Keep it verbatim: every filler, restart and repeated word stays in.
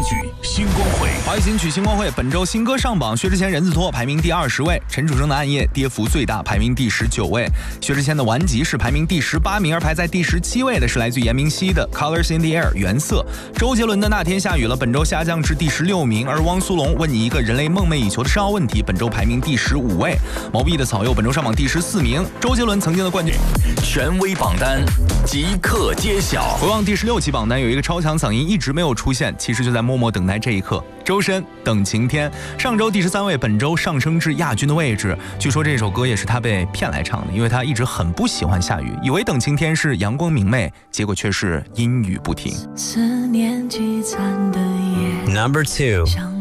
曲星光会， 华语新曲星光会本周新歌上榜，薛之谦《人字拖》排名第二十位，陈楚生的《暗夜》跌幅最大，排名第十九位。薛之谦的《顽疾》是排名第十八名，而排在第十七位的是来自严明熙的《Colors in the Air》原色。周杰伦的《那天下雨了》本周下降至第十六名，而汪苏泷问你一个人类梦寐以求的深奥问题，本周排名第十五位。毛不易的《草柚》本周上榜第十四名。周杰伦曾经的冠军权威榜单即刻揭晓。 回望第十六期榜单，有一个超强嗓音一直没有出现，其实就在默默等待这一刻。周深《等晴天》上周第十三位，本周上升至亚军的位置。据说这首歌也是他被骗来唱的，因为他一直很不喜欢下雨，以为等晴天是阳光明媚，结果却是阴雨不停。 思念积攒的夜 Number two